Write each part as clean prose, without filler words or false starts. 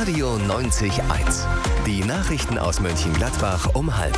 Radio 90.1. Die Nachrichten aus Mönchengladbach um 12:30.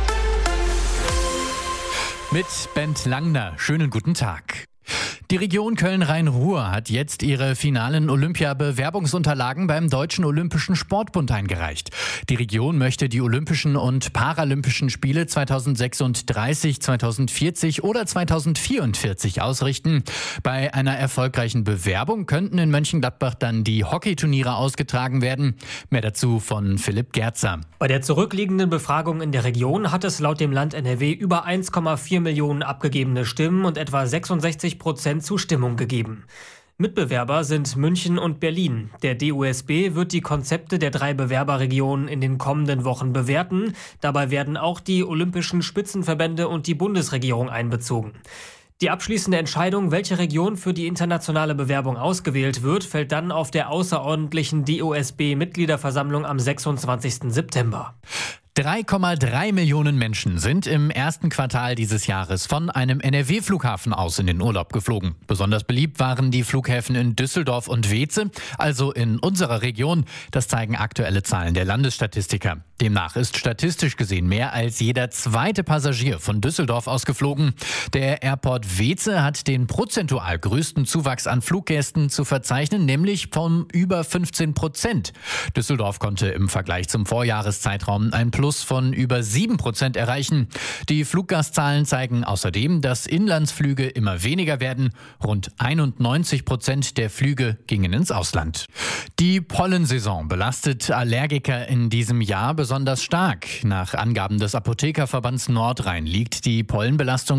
Mit Bent Langner. Schönen guten Tag. Die Region Köln-Rhein-Ruhr hat jetzt ihre finalen Olympia-Bewerbungsunterlagen beim Deutschen Olympischen Sportbund eingereicht. Die Region möchte die Olympischen und Paralympischen Spiele 2036, 2040 oder 2044 ausrichten. Bei einer erfolgreichen Bewerbung könnten in Mönchengladbach dann die Hockeyturniere ausgetragen werden. Mehr dazu von Philipp Gerzer. Bei der zurückliegenden Befragung in der Region hat es laut dem Land NRW über 1,4 Millionen abgegebene Stimmen und etwa 66% Zustimmung gegeben. Mitbewerber sind München und Berlin. Der DOSB wird die Konzepte der 3 Bewerberregionen in den kommenden Wochen bewerten. Dabei werden auch die Olympischen Spitzenverbände und die Bundesregierung einbezogen. Die abschließende Entscheidung, welche Region für die internationale Bewerbung ausgewählt wird, fällt dann auf der außerordentlichen DOSB-Mitgliederversammlung am 26. September. 3,3 Millionen Menschen sind im ersten Quartal dieses Jahres von einem NRW-Flughafen aus in den Urlaub geflogen. Besonders beliebt waren die Flughäfen in Düsseldorf und Weeze, also in unserer Region. Das zeigen aktuelle Zahlen der Landesstatistiker. Demnach ist statistisch gesehen mehr als jeder zweite Passagier von Düsseldorf aus geflogen. Der Airport Weeze hat den prozentual größten Zuwachs an Fluggästen zu verzeichnen, nämlich von über 15%. Düsseldorf konnte im Vergleich zum Vorjahreszeitraum ein Plus von über 7% erreichen. Die Fluggastzahlen zeigen außerdem, dass Inlandsflüge immer weniger werden. Rund 91% der Flüge gingen ins Ausland. Die Pollensaison belastet Allergiker in diesem Jahr besonders stark. Nach Angaben des Apothekerverbands Nordrhein liegt die Pollenbelastung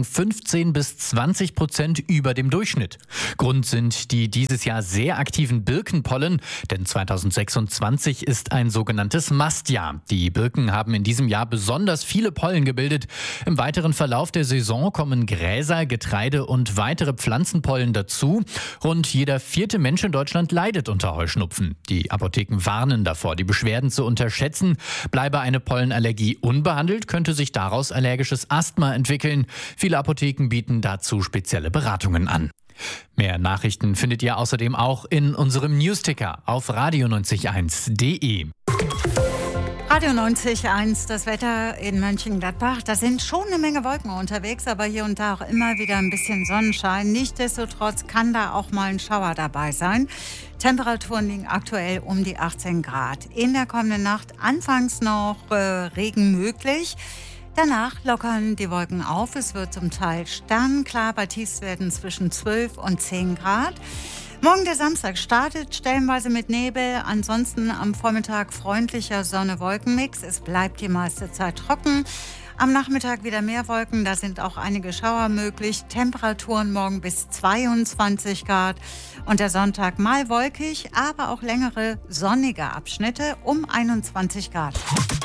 15-20% über dem Durchschnitt. Grund sind die dieses Jahr sehr aktiven Birkenpollen, denn 2026 ist ein sogenanntes Mastjahr. Die Birken haben in diesem Jahr besonders viele Pollen gebildet. Im weiteren Verlauf der Saison kommen Gräser, Getreide und weitere Pflanzenpollen dazu. Rund jeder 4. Mensch in Deutschland leidet unter Heuschnupfen. Die Apotheken warnen davor, die Beschwerden zu unterschätzen. Bleibe eine Pollenallergie unbehandelt, könnte sich daraus allergisches Asthma entwickeln. Viele Apotheken bieten dazu spezielle Beratungen an. Mehr Nachrichten findet ihr außerdem auch in unserem Newsticker auf radio901.de. Radio 90.1, das Wetter in Mönchengladbach. Da sind schon eine Menge Wolken unterwegs, aber hier und da auch immer wieder ein bisschen Sonnenschein. Nichtsdestotrotz kann da auch mal ein Schauer dabei sein. Temperaturen liegen aktuell um die 18 Grad. In der kommenden Nacht anfangs noch Regen möglich. Danach lockern die Wolken auf. Es wird zum Teil sternenklar. Bei Tiefstwerten zwischen 12 und 10 Grad. Morgen der Samstag startet stellenweise mit Nebel, ansonsten am Vormittag freundlicher Sonne-Wolken-Mix. Es bleibt die meiste Zeit trocken. Am Nachmittag wieder mehr Wolken, da sind auch einige Schauer möglich. Temperaturen morgen bis 22 Grad und der Sonntag mal wolkig, aber auch längere sonnige Abschnitte um 21 Grad.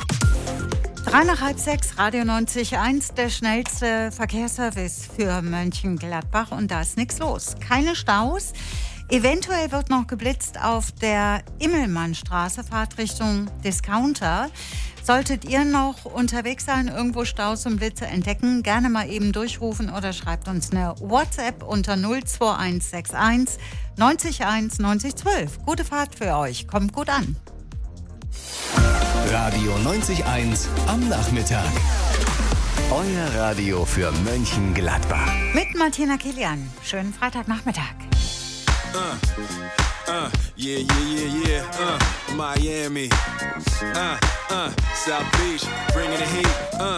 5:03, Radio 90.1, der schnellste Verkehrsservice für Mönchengladbach und da ist nichts los. Keine Staus. Eventuell wird noch geblitzt auf der Immelmannstraße, Fahrtrichtung Discounter. Solltet ihr noch unterwegs sein, irgendwo Staus und Blitze entdecken, gerne mal eben durchrufen oder schreibt uns eine WhatsApp unter 02161 901 9012. Gute Fahrt für euch, kommt gut an. Radio 90.1 am Nachmittag. Euer Radio für Mönchengladbach. Mit Martina Kilian. Schönen Freitagnachmittag. Miami, South Beach, bringing the heat,